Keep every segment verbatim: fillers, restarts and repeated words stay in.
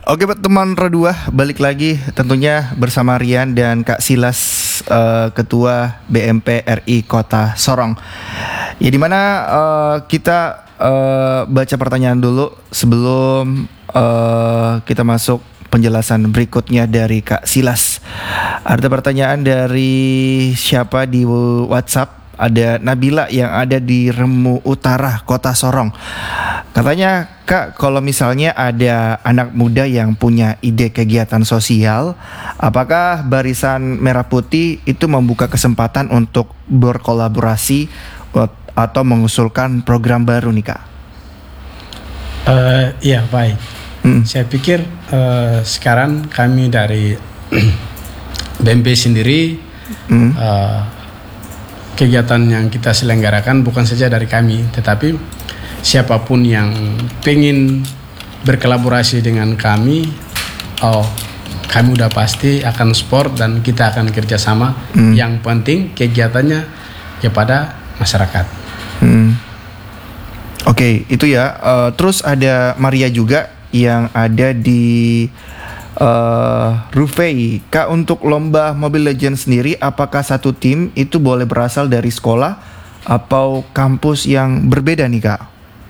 Oke teman Redua, balik lagi tentunya bersama Rian dan Kak Silas, uh, Ketua B M P R I Kota Sorong. Ya dimana uh, kita uh, baca pertanyaan dulu sebelum uh, kita masuk penjelasan berikutnya dari Kak Silas. Ada pertanyaan dari siapa di WhatsApp? Ada Nabila yang ada di Remu Utara, Kota Sorong. Katanya, Kak, kalau misalnya ada anak muda yang punya ide kegiatan sosial, apakah Barisan Merah Putih itu membuka kesempatan untuk berkolaborasi atau mengusulkan program baru nih, Kak? Uh, iya, baik. Hmm. Saya pikir uh, sekarang kami dari B M P sendiri, hmm. uh, kegiatan yang kita selenggarakan bukan saja dari kami, tetapi siapapun yang pengen berkolaborasi dengan kami, oh kami udah pasti akan support dan kita akan kerjasama. Hmm. Yang penting kegiatannya kepada masyarakat. Hmm. Oke, okay, itu ya. Uh, terus ada Maria juga yang ada di Uh, Rufei. Kak, untuk lomba Mobile Legends sendiri, apakah satu tim itu boleh berasal dari sekolah atau kampus yang berbeda nih, Kak?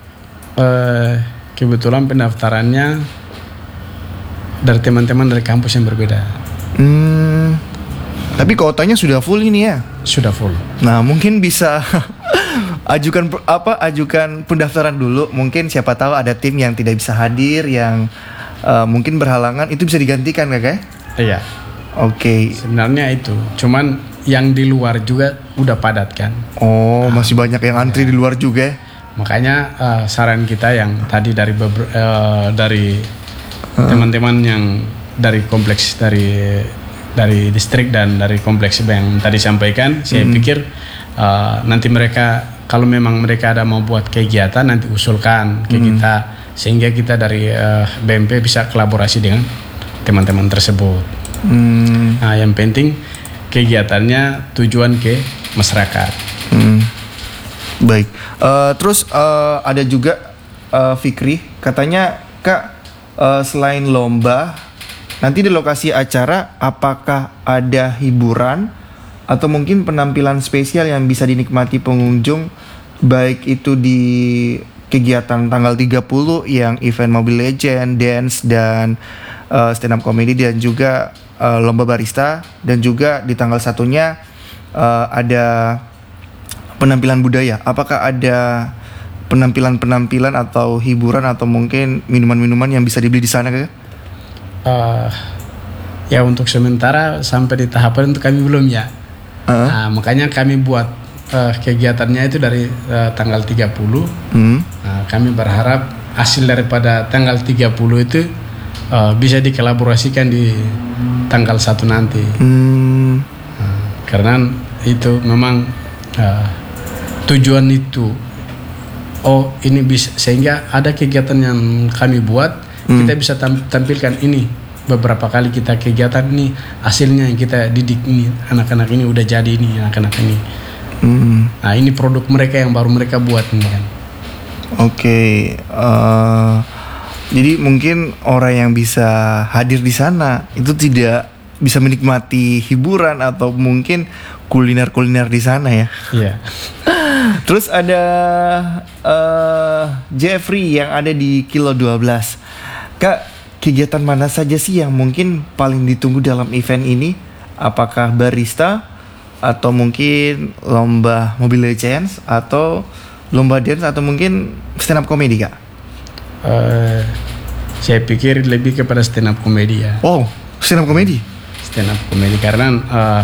Uh, kebetulan pendaftarannya dari teman-teman dari kampus yang berbeda. Hmm, tapi kuotanya sudah full ini ya? Sudah full. Nah, mungkin bisa ajukan apa? Ajukan pendaftaran dulu. Mungkin siapa tahu ada tim yang tidak bisa hadir, yang Uh, mungkin berhalangan, itu bisa digantikan gak, Kak? Iya. Oke. Okay. Sebenarnya itu, cuman yang di luar juga udah padat kan. Oh, nah, masih banyak yang antri ya. Di luar juga. Makanya uh, saran kita yang tadi dari beber, uh, dari uh. teman-teman yang dari kompleks dari dari distrik dan dari kompleks yang tadi sampaikan, saya hmm. pikir uh, nanti mereka kalau memang mereka ada mau buat kegiatan nanti usulkan ke hmm. kita. Sehingga kita dari uh, B M P bisa kolaborasi dengan teman-teman tersebut. Hmm. Nah, yang penting kegiatannya tujuan ke masyarakat. Hmm. Baik. Uh, terus uh, ada juga uh, Fikri, katanya, Kak, uh, selain lomba, nanti di lokasi acara apakah ada hiburan atau mungkin penampilan spesial yang bisa dinikmati pengunjung, baik itu di kegiatan tanggal tiga puluh yang event Mobile Legends, dance dan uh, stand up comedy dan juga uh, lomba barista, dan juga di tanggal satunya uh, ada penampilan budaya. Apakah ada penampilan-penampilan atau hiburan atau mungkin minuman-minuman yang bisa dibeli di sana, Kak? Uh, ya untuk sementara sampai di tahapan itu kami belum ya. Uh. Nah, makanya kami buat Uh, kegiatannya itu dari uh, tanggal tiga puluh. Hmm. Nah, kami berharap hasil daripada tanggal tiga puluh itu uh, bisa dikolaborasikan di tanggal satu nanti. Hmm. Nah, karena itu memang uh, tujuan itu. Oh, ini bisa, sehingga ada kegiatan yang kami buat, hmm. kita bisa tampilkan ini. Beberapa kali kita kegiatan ini, hasilnya yang kita didik ini, anak-anak ini udah jadi ini, anak-anak ini. Hmm. Nah, ini produk mereka yang baru mereka buat nih kan. Oke, okay. uh, jadi mungkin orang yang bisa hadir di sana itu tidak bisa menikmati hiburan atau mungkin kuliner-kuliner di sana ya. Iya. Yeah. Terus ada uh, Jeffrey yang ada di Kilo dua belas. Kak, kegiatan mana saja sih yang mungkin paling ditunggu dalam event ini? Apakah barista, atau mungkin lomba Mobile Legends, atau lomba dance, atau mungkin stand up comedy, Kak? Uh, saya pikir lebih kepada stand up comedy ya. Oh, stand up comedy? Stand up comedy karena uh,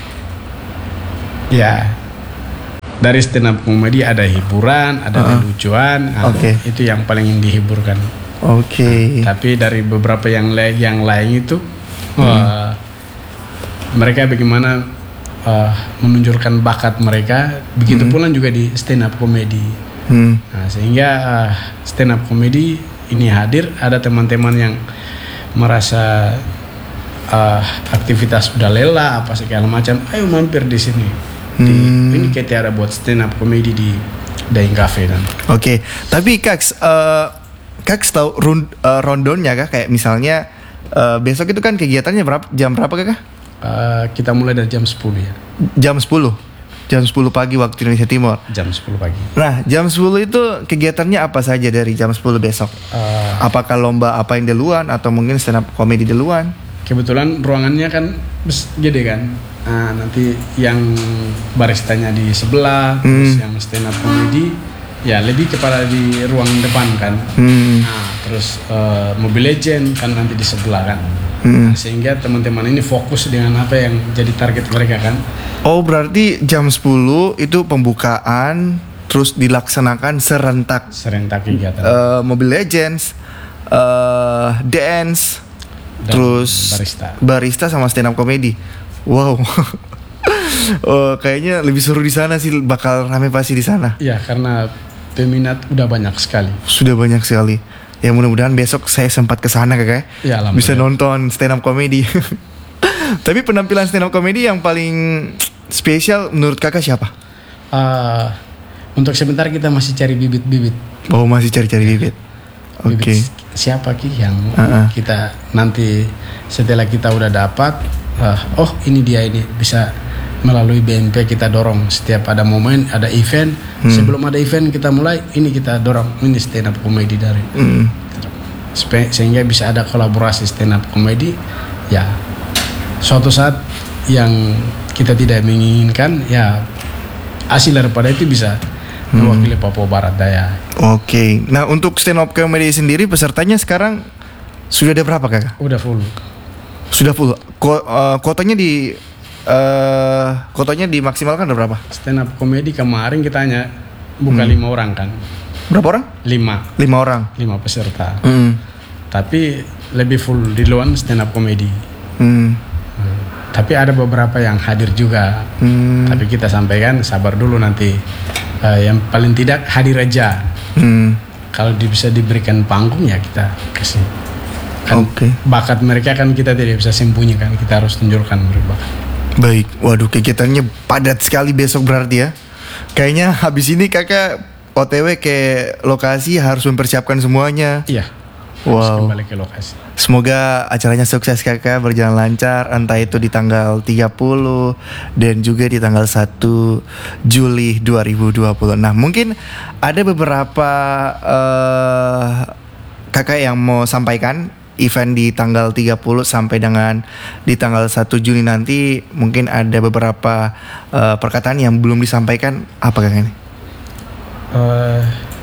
ya dari stand up comedy ada hiburan, ada uh-huh. lucuan, okay. Itu yang paling dihiburkan. Oke. Okay. Nah, tapi dari beberapa yang lain yang lain itu hmm. uh, mereka bagaimana Uh, menunjukkan bakat mereka, begitu hmm. pula juga di stand up comedy. Hmm. Nah, sehingga uh, stand up comedy ini hadir, ada teman-teman yang merasa uh, aktivitas udah lelah apa segala macam, ayo mampir di sini. Hmm. Di, ini kita ada buat stand up comedy di Daeng Cafe dan. Oke, okay. Tapi Kak, uh, Kak setahu run, uh, rondonnya Kak, kayak misalnya uh, besok itu kan kegiatannya berapa, jam berapa Kak? Uh, kita mulai dari jam sepuluh ya. Jam sepuluh. Jam sepuluh pagi waktu Indonesia Timur. Jam sepuluh pagi. Nah, jam sepuluh itu kegiatannya apa saja dari jam sepuluh besok? Uh, Apakah lomba apa yang duluan atau mungkin stand up comedy duluan? Kebetulan ruangannya kan gede kan. Nah, nanti yang baristanya di sebelah, hmm. terus yang stand up comedy ya lebih kepada di ruang depan kan. Hmm. Nah, terus uh, Mobile Legend kan nanti di sebelah kan. Hmm. Nah, sehingga teman-teman ini fokus dengan apa yang jadi target mereka kan. Oh, berarti jam sepuluh itu pembukaan terus dilaksanakan serentak. Serentak kegiatan. Uh, Mobile Legends, uh, dance, dan terus barista. barista sama stand up comedy. Wow. Oh, kayaknya lebih seru di sana sih, bakal rame pasti di sana. Iya, karena peminat udah banyak sekali. Sudah banyak sekali. Ya mudah-mudahan besok saya sempat ke sana Kakak. Ya, bisa nonton stand up comedy. Tapi penampilan stand up comedy yang paling spesial menurut Kakak siapa? Uh, untuk sebentar kita masih cari bibit-bibit. Oh, masih cari-cari bibit. Oke. Okay. Siapa Ki yang uh-uh. kita nanti setelah kita udah dapat, uh, oh ini dia, ini bisa melalui B M P kita dorong setiap ada momen, ada event. Hmm. Sebelum ada event kita mulai, ini kita dorong ini stand up comedy dari. Hmm. Sehingga bisa ada kolaborasi stand up comedy. Ya, suatu saat yang kita tidak menginginkan, ya hasil daripada itu bisa mewakili hmm. Papua Barat Daya. Oke, okay. Nah untuk stand up comedy sendiri pesertanya sekarang sudah ada berapa Kakak? Udah full. Sudah full. Ko, uh, kotanya di uh, kotanya dimaksimalkan ada berapa? Stand up comedy kemarin kita hanya buka hmm. lima orang kan. Berapa orang? Lima. Lima orang. Lima peserta. Hmm. Tapi lebih full di luar stand up comedy. Hmm. Hmm. Tapi ada beberapa yang hadir juga. Hmm. Tapi kita sampaikan sabar dulu nanti. Uh, yang paling tidak hadir aja. Hmm. Kalau di, bisa diberikan panggung ya kita kasih. Kan okay. Bakat mereka kan kita tidak bisa sembunyikan, kita harus tunjukkan bakat. Baik, waduh kegiatannya padat sekali besok berarti ya. Kayaknya habis ini Kakak O T W ke lokasi harus mempersiapkan semuanya. Iya. Wow. Harus kembali ke lokasi. Semoga acaranya sukses Kakak, berjalan lancar, entah itu di tanggal tiga puluh dan juga di tanggal satu Juli dua ribu dua puluh. Nah, mungkin ada beberapa uh, Kakak yang mau sampaikan event di tanggal tiga puluh sampai dengan di tanggal satu Juni nanti. Mungkin ada beberapa uh, perkataan yang belum disampaikan. Apa Kakak ini? Uh,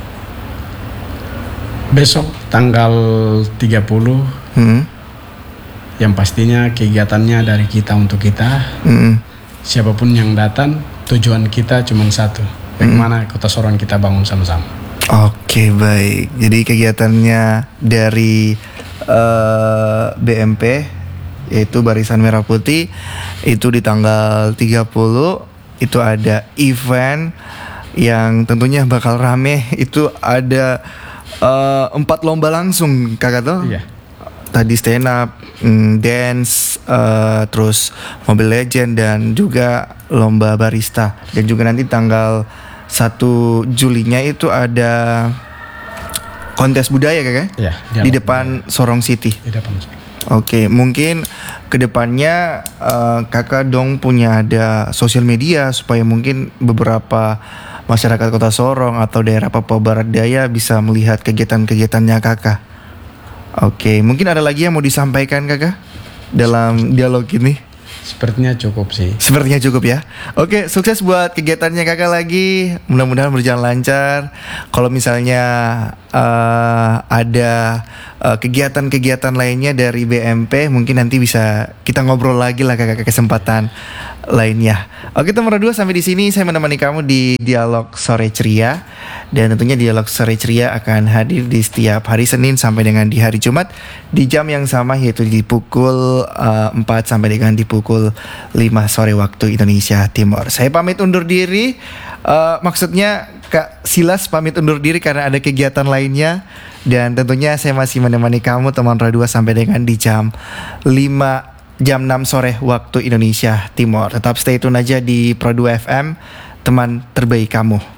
besok tanggal tiga puluh hmm. yang pastinya kegiatannya dari kita untuk kita. Hmm. Siapapun yang datang, tujuan kita cuma satu, bagaimana hmm. Kota Sorong kita bangun sama-sama. Oke, baik. Jadi kegiatannya dari uh, B M P yaitu Barisan Merah Putih itu di tanggal tiga puluh itu ada event yang tentunya bakal rame. Itu ada uh, empat lomba langsung Kakak tuh. Iya. Tadi stand up, mm, dance, uh, terus Mobile Legend dan juga lomba barista. Dan juga nanti tanggal satu Julinya itu ada kontes budaya Kakak? Iya, di depan budaya. Sorong City. Di depan. Oke, mungkin kedepannya uh, Kakak dong punya ada sosial media supaya mungkin beberapa masyarakat Kota Sorong atau daerah Papua Barat Daya bisa melihat kegiatan-kegiatannya Kakak. Oke, mungkin ada lagi yang mau disampaikan Kakak dalam dialog ini? Sepertinya cukup sih. Sepertinya cukup ya. Oke, sukses buat kegiatannya Kakak lagi. Mudah-mudahan berjalan lancar. Kalau misalnya uh, ada uh, kegiatan-kegiatan lainnya dari B M P, mungkin nanti bisa kita ngobrol lagi lah Kakak kesempatan lainnya. Oke teman dua, sampai di sini saya menemani kamu di Dialog Sore Ceria. Dan tentunya Dialog Sore Ceria akan hadir di setiap hari Senin sampai dengan di hari Jumat di jam yang sama, yaitu di pukul uh, empat sampai dengan di pukul lima sore waktu Indonesia Timur. Saya pamit undur diri. uh, Maksudnya Kak Silas pamit undur diri karena ada kegiatan lainnya. Dan tentunya saya masih menemani kamu teman dua sampai dengan di jam lima jam enam sore waktu Indonesia Timur. Tetap stay tune aja di Pro dua F M, teman terbaik kamu.